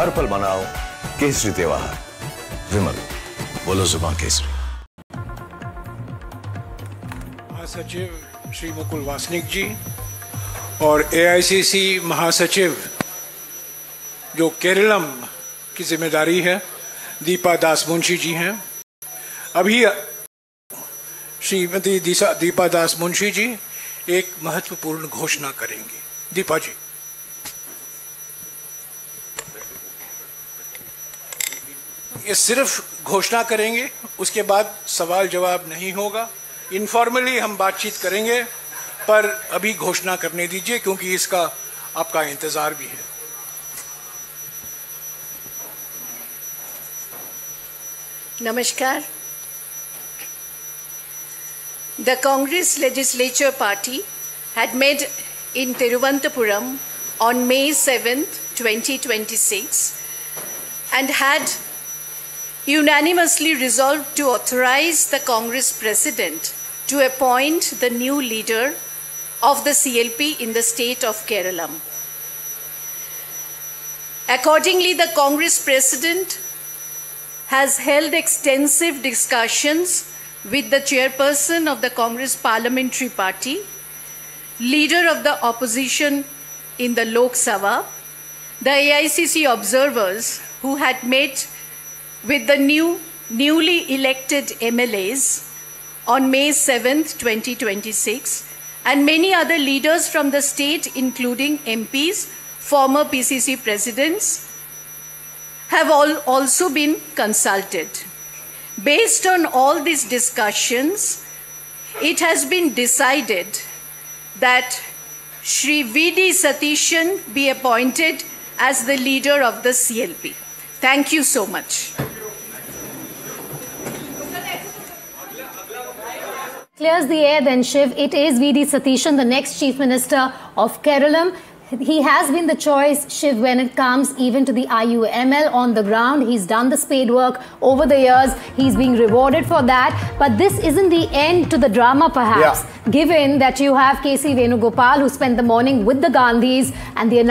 हर पल मनाओ केसरी त्योहार। विमल, बोलो जुबान केसरी। महासचिव श्री मुकुल वासनिक जी और एआईसीसी महासचिव जो केरलम की जिम्मेदारी है दीपा दास मुंशी जी हैं। अभी श्रीमती दीपा दास मुंशी जी एक महत्वपूर्ण घोषणा करेंगी। दीपा जी। ये सिर्फ घोषणा करेंगे, उसके बाद सवाल जवाब नहीं होगा। इनफॉर्मली हम बातचीत करेंगे, पर अभी घोषणा करने दीजिए क्योंकि इसका आपका इंतजार भी है। Namaskar. The Congress Legislature Party had met in Thiruvananthapuram on May 7th, 2026 and had unanimously resolved to authorize the Congress President to appoint the new leader of the CLP in the state of Kerala. Accordingly, the Congress President has held extensive discussions with the chairperson of the Congress Parliamentary Party, leader of the opposition in the Lok Sabha, the AICC observers who had met with the newly elected MLAs on May 7th, 2026, and many other leaders from the state, including MPs, former PCC presidents, have also been consulted. Based on all these discussions, it has been decided that Shri V.D. Satishan be appointed as the leader of the CLP. Thank you so much. Clears the air then, Shiv. It is V.D. Satishan, the next Chief Minister of Kerala. He has been the choice, Shiv, when it comes even to the IUML on the ground. He's done the spade work over the years. He's being rewarded for that. But this isn't the end to the drama, perhaps, given that you have K.C. Venugopal, who spent the morning with the Gandhis, and the